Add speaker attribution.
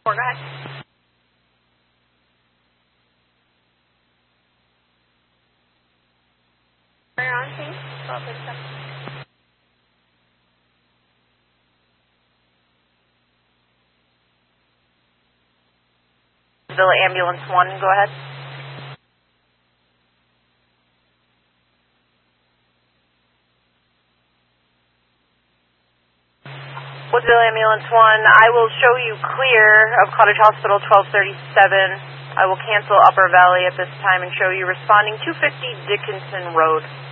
Speaker 1: Go ahead. Where on, please? 1237.
Speaker 2: Villa Ambulance 1, go ahead. Woodsville Ambulance 1, I will show you clear of Cottage Hospital 1237. I will cancel Upper Valley at this time and show you responding 250 Dickinson Road.